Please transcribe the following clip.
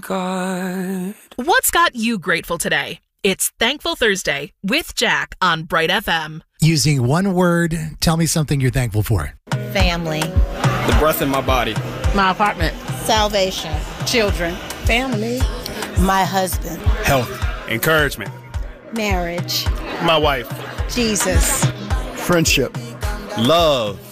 God. What's got you grateful today? It's Thankful Thursday with Jack on Bright FM. Using one word, tell me something you're thankful for. Family. The breath in my body. My apartment. Salvation. Children. Family. My husband. Health. Encouragement. Marriage. My wife. Jesus. Friendship. Love.